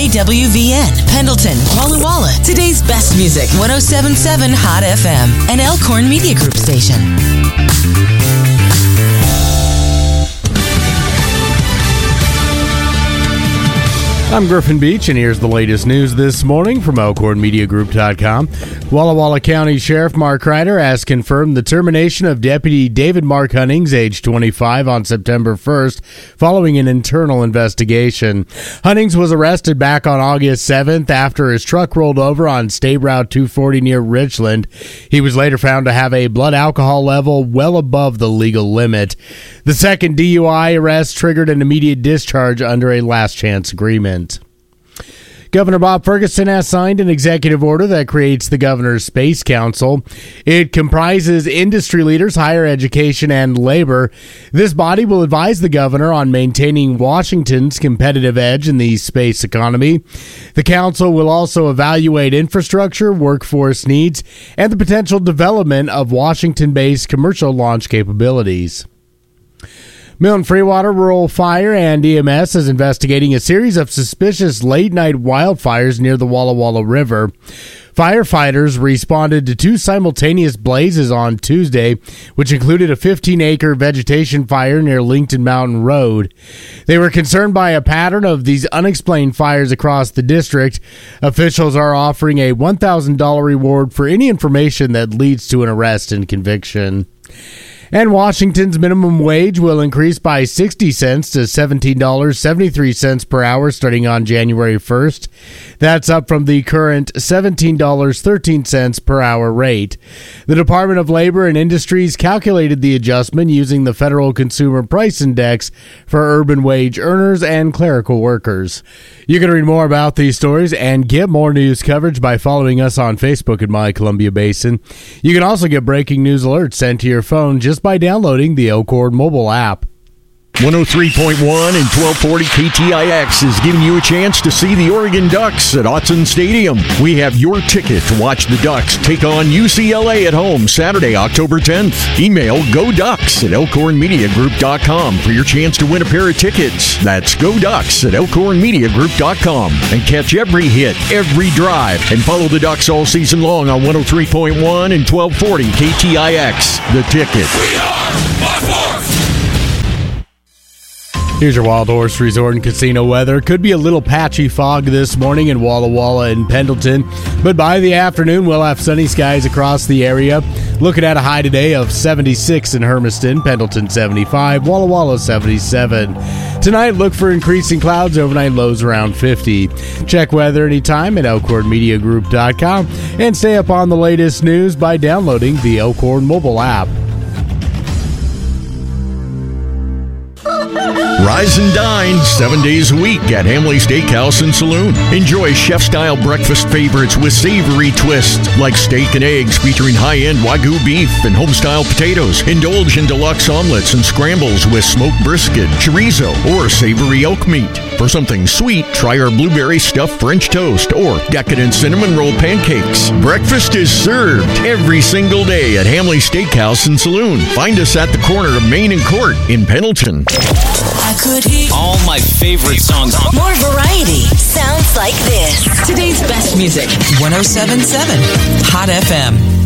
KWVN, Pendleton, Walla Walla. Today's best music, 107.7 Hot FM, an Elkhorn Media Group station. I'm Griffin Beach, and here's the latest news this morning from ElkhornMediaGroup.com. Walla Walla County Sheriff Mark Ryder has confirmed the termination of Deputy David Mark Hunnings, age 25, on September 1st, following an internal investigation. Hunnings was arrested back on August 7th after his truck rolled over on State Route 240 near Richland. He was later found to have a blood alcohol level well above the legal limit. The second DUI arrest triggered an immediate discharge under a last chance agreement. Governor Bob Ferguson has signed an executive order that creates the Governor's Space Council. It comprises industry leaders, higher education, and labor. This body will advise the governor on maintaining Washington's competitive edge in the space economy. The council will also evaluate infrastructure, workforce needs, and the potential development of Washington-based commercial launch capabilities. Milton Freewater Rural Fire and EMS is investigating a series of suspicious late-night wildfires near the Walla Walla River. Firefighters responded to two simultaneous blazes on Tuesday, which included a 15-acre vegetation fire near Lincoln Mountain Road. They were concerned by a pattern of these unexplained fires across the district. Officials are offering a $1,000 reward for any information that leads to an arrest and conviction. And Washington's minimum wage will increase by 60 cents to $17.73 per hour starting on January 1st. That's up from the current $17.13 per hour rate. The Department of Labor and Industries calculated the adjustment using the Federal Consumer Price Index for urban wage earners and clerical workers. You can read more about these stories and get more news coverage by following us on Facebook at My Columbia Basin. You can also get breaking news alerts sent to your phone just by downloading the Elkhorn mobile app. 103.1 and 1240 KTIX is giving you a chance to see the Oregon Ducks at Autzen Stadium. We have your ticket to watch the Ducks take on UCLA at home Saturday, October 10th. Email GoDucks@ElkhornMediaGroup.com for your chance to win a pair of tickets. That's GoDucks@ElkhornMediaGroup.com. And catch every hit, every drive, and follow the Ducks all season long on 103.1 and 1240 KTIX. The ticket. We are my force. Here's your Wild Horse Resort and Casino weather. Could be a little patchy fog this morning in Walla Walla and Pendleton, but by the afternoon we'll have sunny skies across the area. Looking at a high today of 76 in Hermiston, Pendleton 75, Walla Walla 77. Tonight, look for increasing clouds, overnight lows around 50. Check weather anytime at ElkhornMediaGroup.com and stay up on the latest news by downloading the Elkhorn mobile app. Rise and dine 7 days a week at Hamley Steakhouse and Saloon. Enjoy chef-style breakfast favorites with savory twists like steak and eggs featuring high-end Wagyu beef and home-style potatoes. Indulge in deluxe omelets and scrambles with smoked brisket, chorizo, or savory elk meat. For something sweet, try our blueberry stuffed French toast or decadent cinnamon roll pancakes. Breakfast is served every single day at Hamley Steakhouse and Saloon. Find us at the corner of Main and Court in Pendleton. I could hear all my favorite songs. More variety sounds like this. Today's best music, 107.7 Hot FM.